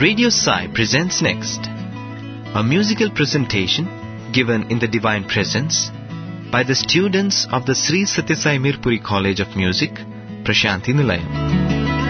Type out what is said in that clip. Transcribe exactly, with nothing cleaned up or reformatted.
Radio Sai presents next a musical presentation given in the Divine Presence by the students of the Sri Sathya Sai Mirpuri College of Music, Prashanthi Nilayam.